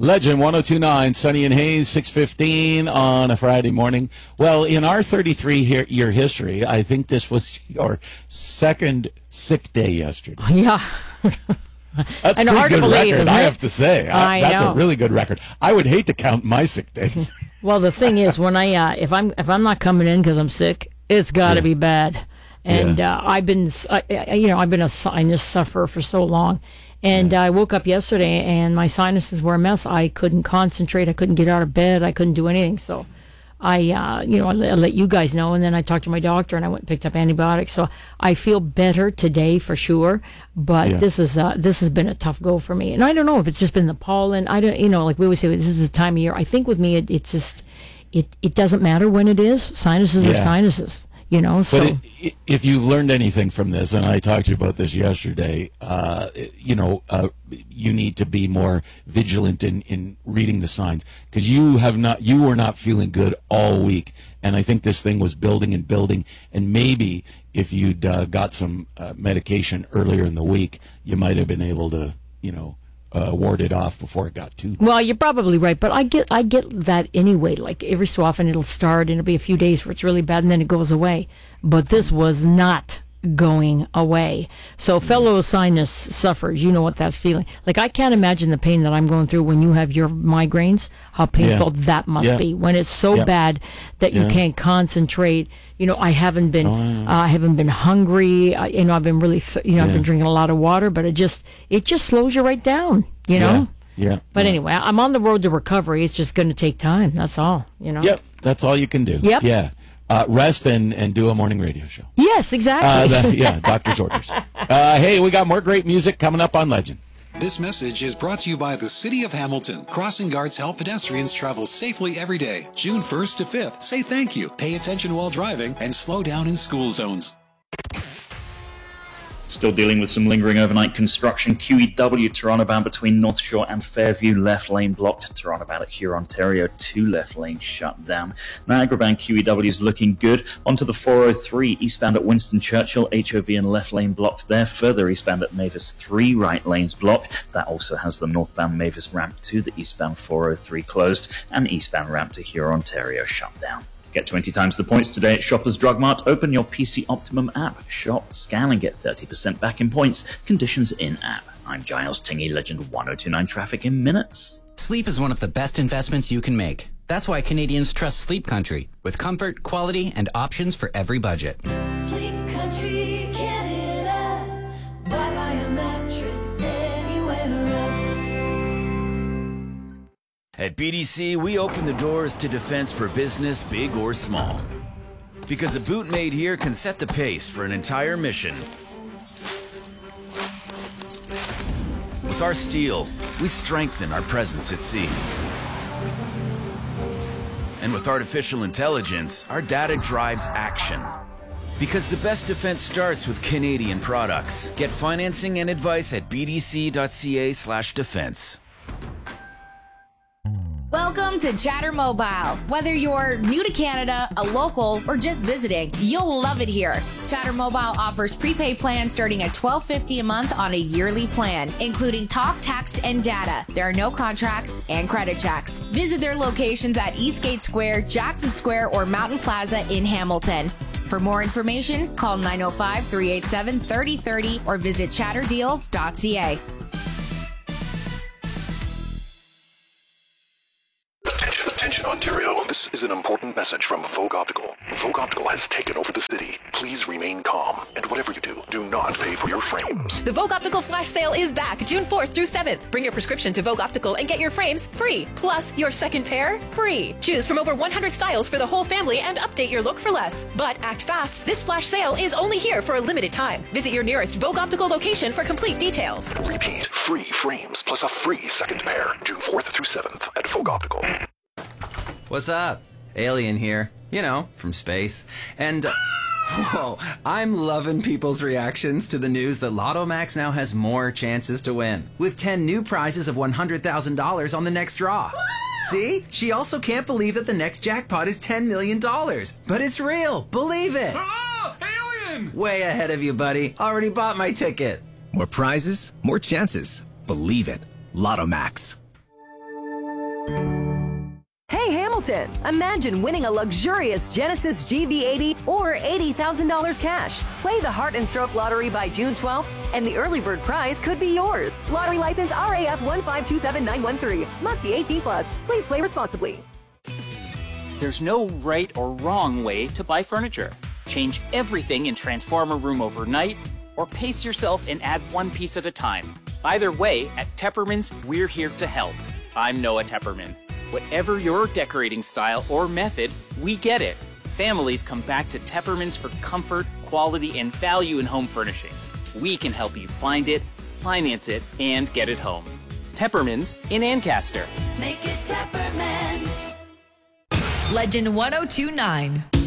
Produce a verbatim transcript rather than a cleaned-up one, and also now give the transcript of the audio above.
Legend one oh two point nine, Sunny and Hayes, six fifteen on a Friday morning. Well, in our thirty-three-year history, I think this was your second sick day yesterday. Yeah. That's a and pretty hard good to believe, record, isn't I it? have to say. I I, that's know. a really good record. I would hate to count my sick days. Well, the thing is, when I uh, if I'm if I'm not coming in because I'm sick, it's got to Yeah. be bad. And Yeah. uh, I've been, I, I- you know, I've been a sinus sufferer for so long. And I woke up yesterday and my sinuses were a mess. I couldn't concentrate. I couldn't get out of bed. I couldn't do anything. So I, uh, you know, I let, I let you guys know. And then I talked to my doctor and I went and picked up antibiotics. So I feel better today for sure. But Yeah. this is, uh, this has been a tough go for me. And I don't know if it's just been the pollen. I don't, you know, like we always say, this is the time of year. I think with me, it, it's just, it, it doesn't matter when it is. Sinuses are Yeah. sinuses. You know, so But it, it, if you've learned anything from this, and I talked to you about this yesterday, uh, you know, uh, you need to be more vigilant in, in reading the signs, because you have not, you were not feeling good all week, and I think this thing was building and building, and maybe if you'd uh, got some uh, medication earlier in the week, you might have been able to, you know, uh, ward it off before it got too. well, you're probably right, but I get I get that anyway. Like every so often, it'll start and it'll be a few days where it's really bad, and then it goes away. But this was not going away. So, fellow sinus sufferers, you know what that's feeling. Like I can't imagine the pain that I'm going through when you have your migraines. How painful Yeah. that must Yeah. be when it's so Yeah. bad that you Yeah. can't concentrate. You know, I haven't been Oh, yeah. uh, I haven't been hungry. I, you know, I've been really th- you know I've Yeah. been drinking a lot of water, but it just it just slows you right down. You know. Yeah. Yeah. But yeah. anyway, I'm on the road to recovery. It's just going to take time. That's all, you know. Yep, that's all you can do. Yep. Yeah. Uh, rest and, and do a morning radio show. Yes, Uh, exactly. the, yeah, doctor's orders. Uh, hey, we got more great music coming up on Legend. This message is brought to you by the City of Hamilton. Crossing guards help pedestrians travel safely every day. June first to fifth. Say thank you, pay attention while driving, and slow down in school zones. Still dealing with some lingering overnight construction. Q E W Toronto bound between North Shore and Fairview, left lane blocked. Toronto bound at Huron, Ontario, two left lanes shut down. Niagara bound Q E W is looking good. Onto the four oh three, eastbound at Winston Churchill, H O V and left lane blocked there. Further eastbound at Mavis, three right lanes blocked. That also has the northbound Mavis ramp to the eastbound four oh three closed, and eastbound ramp to Huron, Ontario shut down. Get twenty times the points today at Shoppers Drug Mart. Open your P C Optimum app. Shop, scan, and get thirty percent back in points. Conditions in-app. I'm Giles Tingy, Legend one oh two point nine traffic in minutes. Sleep is one of the best investments you can make. That's why Canadians trust Sleep Country, with comfort, quality, and options for every budget. Sleep Country, Canada. Buy, buy a mattress anywhere else. At B D C, we open the doors to defense for business, big or small. Because a boot made here can set the pace for an entire mission. With our steel, we strengthen our presence at sea. And with artificial intelligence, our data drives action. Because the best defense starts with Canadian products. Get financing and advice at bdc.ca slash defense. Welcome to Chatter Mobile. Whether you're new to Canada, a local, or just visiting, you'll love it here. Chatter Mobile offers prepaid plans starting at twelve fifty a month on a yearly plan, including talk, text, and data. There are no contracts and credit checks. Visit their locations at Eastgate Square, Jackson Square, or Mountain Plaza in Hamilton. For more information, call nine oh five, three eight seven, three oh three oh or visit chatter deals dot c a. Attention, attention, Ontario. This is an important message from Vogue Optical. Vogue Optical has taken over the city. Please remain calm, and whatever you do, do not pay for your frames. The Vogue Optical Flash Sale is back June fourth through seventh. Bring your prescription to Vogue Optical and get your frames free. Plus, your second pair free. Choose from over one hundred styles for the whole family and update your look for less. But act fast. This flash sale is only here for a limited time. Visit your nearest Vogue Optical location for complete details. Repeat, free frames plus a free second pair. June fourth through seventh at Vogue Optical. What's up? Alien here. You know, from space. And, uh, whoa, I'm loving people's reactions to the news that Lotto Max now has more chances to win, with ten new prizes of one hundred thousand dollars on the next draw. See? She also can't believe that the next jackpot is ten million dollars. But it's real. Believe it. Ah, alien! Way ahead of you, buddy. Already bought my ticket. More prizes, more chances. Believe it. Lotto Max. Hey Hamilton, imagine winning a luxurious Genesis G V eighty or eighty thousand dollars cash. Play the Heart and Stroke Lottery by June twelfth and the early bird prize could be yours. Lottery license R A F one five two seven nine one three. Must be eighteen plus. Please play responsibly. There's no right or wrong way to buy furniture. Change everything in Transformer Room overnight or pace yourself and add one piece at a time. Either way, at Tepperman's, we're here to help. I'm Noah Tepperman. Whatever your decorating style or method, we get it. Families come back to Tepperman's for comfort, quality, and value in home furnishings. We can help you find it, finance it, and get it home. Tepperman's in Ancaster. Make it Tepperman's. Legend one oh two nine.